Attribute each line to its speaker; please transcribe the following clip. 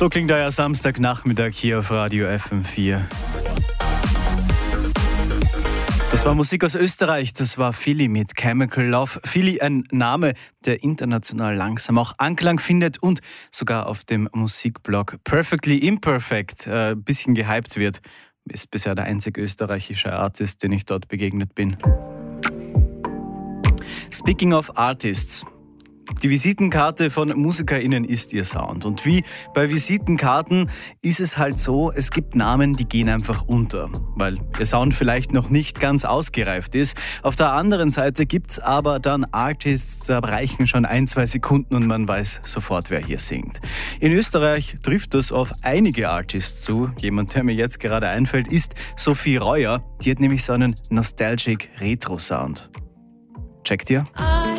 Speaker 1: So klingt euer Samstagnachmittag hier auf Radio FM4. Das war Musik aus Österreich, das war Philly mit Chemical Love. Philly, ein Name, der international langsam auch Anklang findet und sogar auf dem Musikblog Perfectly Imperfect ein bisschen gehypt wird. Ist bisher der einzige österreichische Artist, den ich dort begegnet bin. Speaking of Artists. Die Visitenkarte von MusikerInnen ist ihr Sound. Und wie bei Visitenkarten ist es halt so, es gibt Namen, die gehen einfach unter, weil ihr Sound vielleicht noch nicht ganz ausgereift ist. Auf der anderen Seite gibt es aber dann Artists, da reichen schon 1-2 Sekunden und man weiß sofort, wer hier singt. In Österreich trifft das auf einige Artists zu. Jemand, der mir jetzt gerade einfällt, ist Sophie Reuer. Die hat nämlich so einen nostalgic Retro-Sound. Checkt ihr?